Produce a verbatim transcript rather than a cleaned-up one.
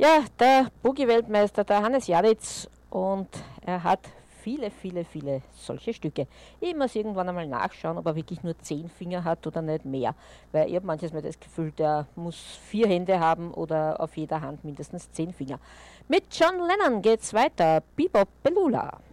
Ja, der Boogie-Weltmeister, der Hannes Jaditz, und er hat viele, viele, viele solche Stücke. Ich muss irgendwann einmal nachschauen, ob er wirklich nur zehn Finger hat oder nicht mehr. Weil ich habe manches Mal das Gefühl, der muss vier Hände haben oder auf jeder Hand mindestens zehn Finger. Mit John Lennon geht's weiter. Bebop Belula.